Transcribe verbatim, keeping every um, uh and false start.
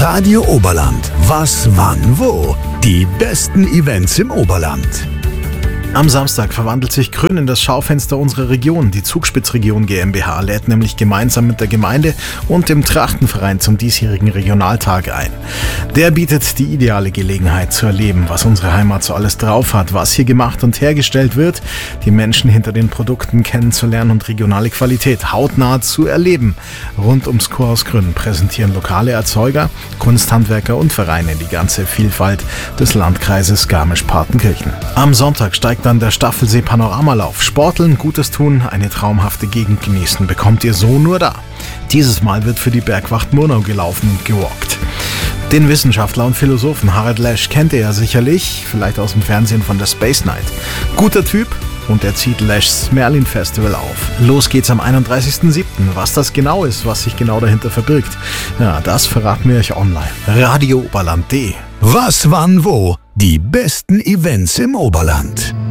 Radio Oberland. Was, wann, wo? Die besten Events im Oberland. Am Samstag verwandelt sich Grün in das Schaufenster unserer Region. Die Zugspitzregion GmbH lädt nämlich gemeinsam mit der Gemeinde und dem Trachtenverein zum diesjährigen Regionaltag ein. Der bietet die ideale Gelegenheit zu erleben, was unsere Heimat so alles drauf hat, was hier gemacht und hergestellt wird, die Menschen hinter den Produkten kennenzulernen und regionale Qualität hautnah zu erleben. Rund ums Kurhaus Grün präsentieren lokale Erzeuger, Kunsthandwerker und Vereine die ganze Vielfalt des Landkreises Garmisch-Partenkirchen. Am Sonntag steigt dann der Staffelsee-Panoramalauf. Sporteln, Gutes tun, eine traumhafte Gegend genießen, bekommt ihr so nur da. Dieses Mal wird für die Bergwacht Murnau gelaufen und gewalkt. Den Wissenschaftler und Philosophen Harald Lesch kennt ihr ja sicherlich, vielleicht aus dem Fernsehen von der Space Night. Guter Typ und er zieht Leschs Merlin Festival auf. Los geht's am einunddreißigsten siebten Was das genau ist, was sich genau dahinter verbirgt, ja, das verraten wir euch online. Radio Oberland punkt de. Was, wann, wo? Die besten Events im Oberland.